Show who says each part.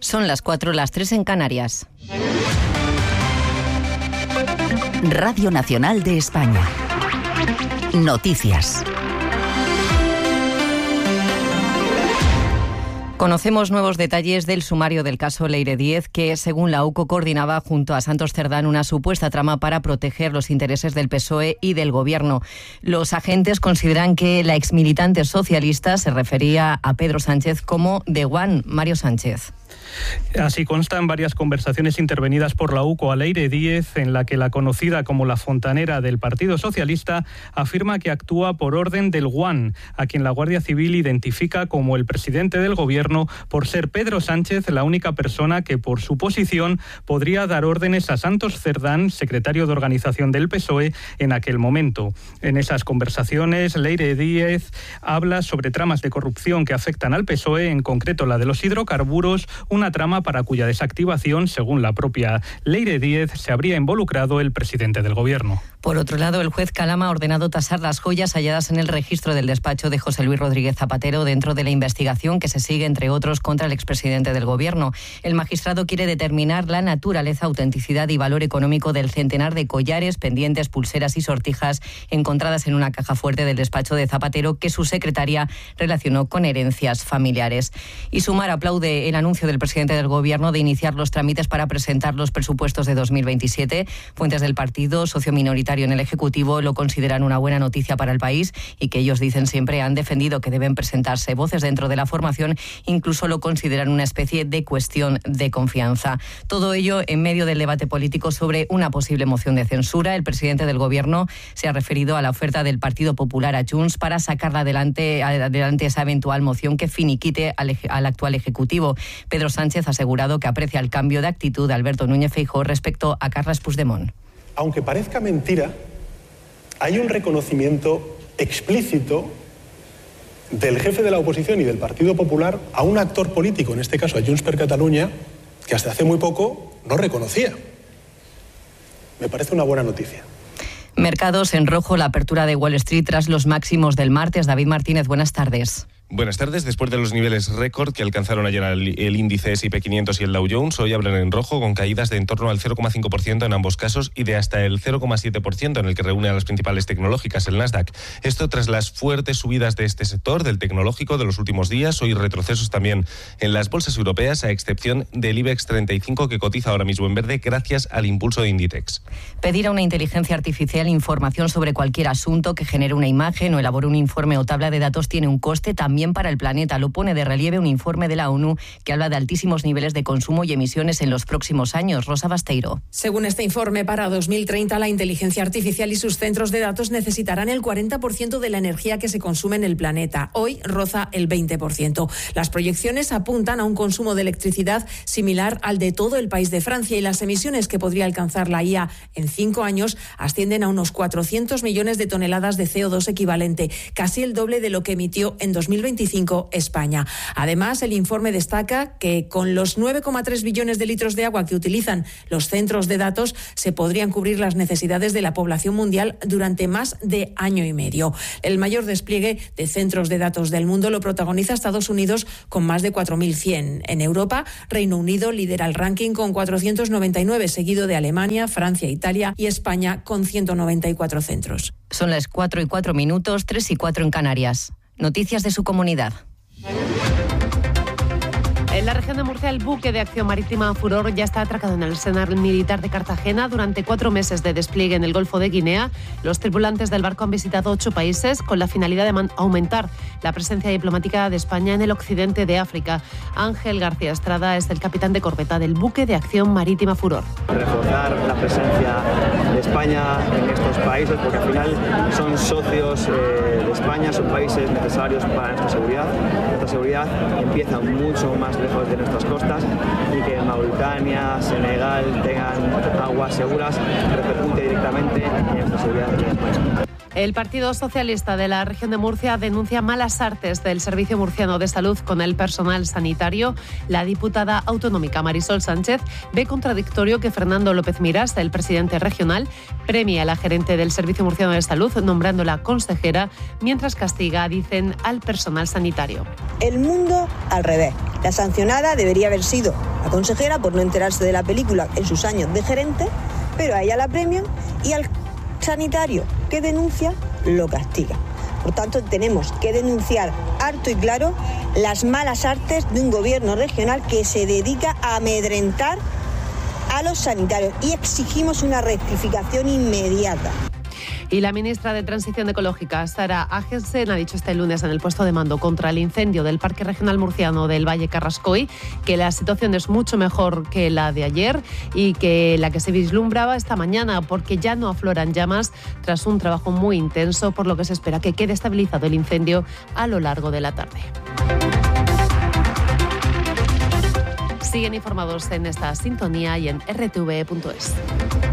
Speaker 1: Son las 4, las 3 en Canarias.
Speaker 2: Radio Nacional de España. Noticias.
Speaker 1: Conocemos nuevos detalles del sumario del caso Leire Díez, que, según la UCO, coordinaba junto a Santos Cerdán una supuesta trama para proteger los intereses del PSOE y del Gobierno. Los agentes consideran que la exmilitante socialista se refería a Pedro Sánchez como The One. Mario Sánchez.
Speaker 3: Así consta en varias conversaciones intervenidas por la UCO a Leire Díez, en la que la conocida como la fontanera del Partido Socialista afirma que actúa por orden del One, a quien la Guardia Civil identifica como el presidente del Gobierno por ser Pedro Sánchez la única persona que por su posición podría dar órdenes a Santos Cerdán, secretario de organización del PSOE en aquel momento. En esas conversaciones, Leire Díez habla sobre tramas de corrupción que afectan al PSOE, en concreto la de los hidrocarburos, una trama para cuya desactivación, según la propia Leire Díez, se habría involucrado el presidente del Gobierno.
Speaker 1: Por otro lado, el juez Calama ha ordenado tasar las joyas halladas en el registro del despacho de José Luis Rodríguez Zapatero dentro de la investigación que se sigue, entre otros, contra el expresidente del Gobierno. El magistrado quiere determinar la naturaleza, autenticidad y valor económico del centenar de collares, pendientes, pulseras y sortijas encontradas en una caja fuerte del despacho de Zapatero que su secretaria relacionó con herencias familiares. Y Sumar aplaude el anuncio del presidente del Gobierno de iniciar los trámites para presentar los presupuestos de 2027. Fuentes del partido, socio minoritario en el Ejecutivo, lo consideran una buena noticia para el país y que ellos dicen siempre han defendido que deben presentarse. Voces dentro de la formación incluso lo consideran una especie de cuestión de confianza. Todo ello en medio del debate político sobre una posible moción de censura. El presidente del Gobierno se ha referido a la oferta del Partido Popular a Junts para sacar adelante esa eventual moción que finiquite al actual Ejecutivo. Pedro Sánchez ha asegurado que aprecia el cambio de actitud de Alberto Núñez Feijóo respecto a Carles Puigdemont.
Speaker 4: Aunque parezca mentira, hay un reconocimiento explícito del jefe de la oposición y del Partido Popular a un actor político, en este caso a Junts per Catalunya, que hasta hace muy poco no reconocía. Me parece una buena noticia.
Speaker 1: Mercados en rojo, la apertura de Wall Street tras los máximos del martes. David Martínez, buenas tardes.
Speaker 5: Buenas tardes. Después de los niveles récord que alcanzaron ayer el índice S&P 500 y el Dow Jones, hoy abren en rojo con caídas de en torno al 0,5% en ambos casos y de hasta el 0,7% en el que reúne a las principales tecnológicas, el Nasdaq. Esto tras las fuertes subidas de este sector, del tecnológico, de los últimos días. Hoy retrocesos también en las bolsas europeas, a excepción del IBEX 35, que cotiza ahora mismo en verde gracias al impulso de Inditex.
Speaker 1: Pedir a una inteligencia artificial información sobre cualquier asunto que genere una imagen o elabore un informe o tabla de datos tiene un coste también para el planeta. Lo pone de relieve un informe de la ONU que habla de altísimos niveles de consumo y emisiones en los próximos años. Rosa Basteiro.
Speaker 6: Según este informe, para 2030 la inteligencia artificial y sus centros de datos necesitarán el 40% de la energía que se consume en el planeta. Hoy roza el 20%. Las proyecciones apuntan a un consumo de electricidad similar al de todo el país de Francia y las emisiones que podría alcanzar la IA en 5 años ascienden a unos 400 millones de toneladas de CO2 equivalente, casi el doble de lo que emitió en 2025 España. Además, el informe destaca que con los 9,3 billones de litros de agua que utilizan los centros de datos se podrían cubrir las necesidades de la población mundial durante más de año y medio. El mayor despliegue de centros de datos del mundo lo protagoniza Estados Unidos con más de 4.100. En Europa, Reino Unido lidera el ranking con 499, seguido de Alemania, Francia, Italia y España con 194 centros.
Speaker 1: Son las 4:04, 3:04 en Canarias. Noticias de su comunidad.
Speaker 7: En la región de Murcia, el buque de acción marítima Furor ya está atracado en el Arsenal Militar de Cartagena. Durante 4 meses de despliegue en el Golfo de Guinea, los tripulantes del barco han visitado 8 países con la finalidad de aumentar la presencia diplomática de España en el occidente de África. Ángel García Estrada es el capitán de corbeta del buque de acción marítima Furor.
Speaker 8: Reforzar la presencia de España en estos países, porque al final son socios de España, son países necesarios para nuestra seguridad. Nuestra seguridad empieza mucho más lejos de nuestras costas y que Mauritania, Senegal tengan aguas seguras repercute directamente en nuestra seguridad aquí en España.
Speaker 7: El Partido Socialista de la región de Murcia denuncia malas artes del Servicio Murciano de Salud con el personal sanitario. La diputada autonómica Marisol Sánchez ve contradictorio que Fernando López Miras, el presidente regional, premie a la gerente del Servicio Murciano de Salud nombrándola consejera, mientras castiga, dicen, al personal sanitario.
Speaker 9: El mundo al revés. La sancionada debería haber sido la consejera por no enterarse de la película en sus años de gerente, pero a ella la premian y al sanitario que denuncia lo castiga. Por tanto, tenemos que denunciar harto y claro las malas artes de un gobierno regional que se dedica a amedrentar a los sanitarios y exigimos una rectificación inmediata.
Speaker 7: Y la ministra de Transición Ecológica, Sara Agensen, ha dicho este lunes en el puesto de mando contra el incendio del Parque Regional Murciano del Valle Carrascoy que la situación es mucho mejor que la de ayer y que la que se vislumbraba esta mañana, porque ya no afloran llamas tras un trabajo muy intenso, por lo que se espera que quede estabilizado el incendio a lo largo de la tarde. Siguen informados en esta sintonía y en rtve.es.